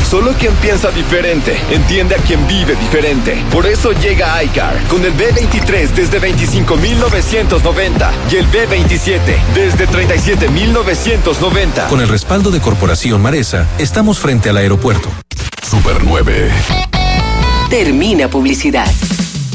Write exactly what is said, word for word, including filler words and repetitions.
Solo quien piensa diferente entiende a quien vive diferente. Por eso llega iCar con el B veintitrés desde veinticinco mil novecientos noventa y el B veintisiete desde treinta y siete mil novecientos noventa. Con el respaldo de Corporación Maresa, estamos frente al aeropuerto. Super nueve. Termina publicidad.